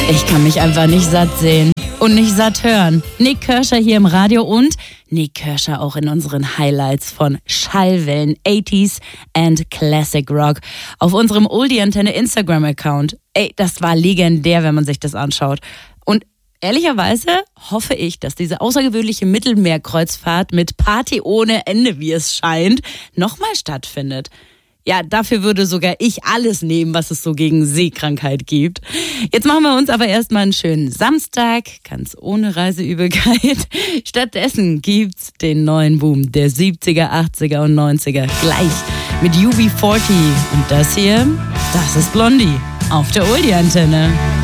Ich kann mich einfach nicht satt sehen und nicht satt hören. Nik Kershaw hier im Radio und Nik Kershaw auch in unseren Highlights von Schallwellen 80s and Classic Rock auf unserem Oldie Antenne Instagram-Account. Ey, das war legendär, wenn man sich das anschaut. Und ehrlicherweise hoffe ich, dass diese außergewöhnliche Mittelmeerkreuzfahrt mit Party ohne Ende, wie es scheint, nochmal stattfindet. Ja, dafür würde sogar ich alles nehmen, was es so gegen Seekrankheit gibt. Jetzt machen wir uns aber erstmal einen schönen Samstag, ganz ohne Reiseübelkeit. Stattdessen gibt's den neuen Boom der 70er, 80er und 90er gleich mit UB40. Und das hier, das ist Blondie auf der Oldie Antenne.